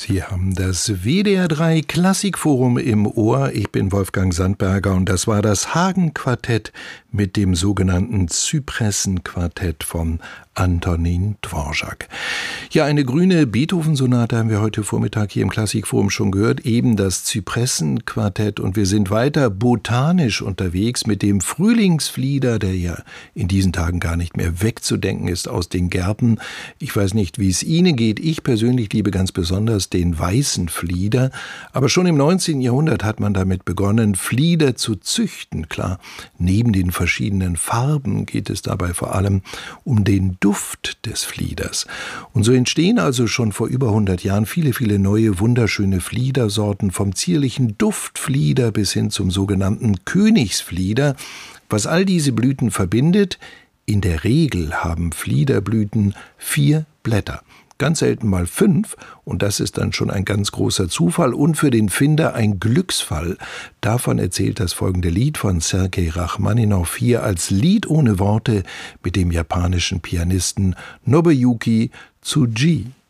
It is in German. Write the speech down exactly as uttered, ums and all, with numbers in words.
Sie haben das W D R drei Klassikforum im Ohr. Ich bin Wolfgang Sandberger und das war das Hagen-Quartett mit dem sogenannten Zypressen-Quartett von Antonín Dvořák. Ja, eine grüne Beethoven-Sonate haben wir heute Vormittag hier im Klassikforum schon gehört, eben das Zypressen-Quartett, und wir sind weiter botanisch unterwegs mit dem Frühlingsflieder, der ja in diesen Tagen gar nicht mehr wegzudenken ist aus den Gärten. Ich weiß nicht, wie es Ihnen geht. Ich persönlich liebe ganz besonders den weißen Flieder, aber schon im neunzehnten Jahrhundert hat man damit begonnen, Flieder zu züchten. Klar, neben den verschiedenen Farben geht es dabei vor allem um den Duft des Flieders. Und so entstehen also schon vor über hundert Jahren viele, viele neue, wunderschöne Fliedersorten, vom zierlichen Duftflieder bis hin zum sogenannten Königsflieder. Was all diese Blüten verbindet: in der Regel haben Fliederblüten vier Blätter. Ganz selten mal fünf, und das ist dann schon ein ganz großer Zufall und für den Finder ein Glücksfall. Davon erzählt das folgende Lied von Sergei Rachmaninow hier als Lied ohne Worte mit dem japanischen Pianisten Nobuyuki Tsuji.